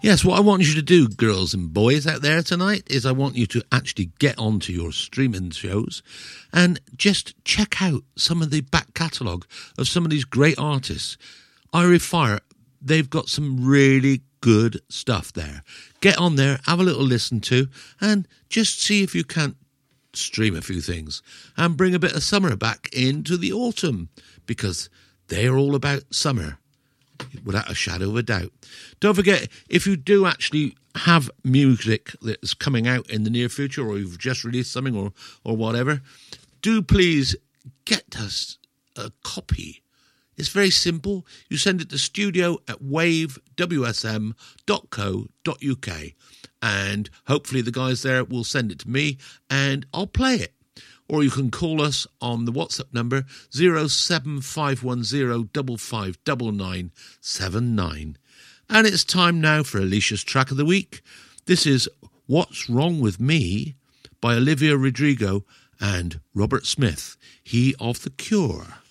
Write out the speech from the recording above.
Yes, what I want you to do, girls and boys out there tonight, is I want you to actually get onto your streaming shows and just check out some of the back catalogue of some of these great artists. Irie Fire, they've got some really good stuff there. Get on there, have a little listen to, and just see if you can't stream a few things and bring a bit of summer back into the autumn, because they're all about summer, without a shadow of a doubt. Don't forget, if you do actually have music that's coming out in the near future, or you've just released something or whatever, do please get us a copy. It's very simple. You send it to studio@wavewsm.co.uk, and hopefully the guys there will send it to me and I'll play it. Or you can call us on the WhatsApp number 07510559979. And it's time now for Alicia's track of the week. This is What's Wrong With Me by Olivia Rodrigo and Robert Smith, he of The Cure.